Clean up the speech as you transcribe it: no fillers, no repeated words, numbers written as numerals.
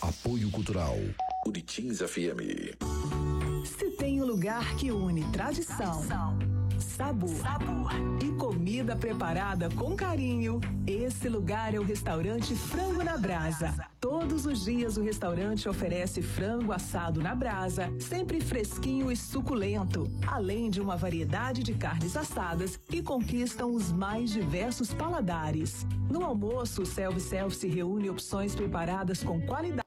Apoio Cultural Uritins FM. Se tem um lugar que une tradição, sabor e comida preparada com carinho, esse lugar é o restaurante Frango na Brasa. Todos os dias o restaurante oferece frango assado na brasa, sempre fresquinho e suculento, além de uma variedade de carnes assadas que conquistam os mais diversos paladares. No almoço, o self-service reúne opções preparadas com qualidade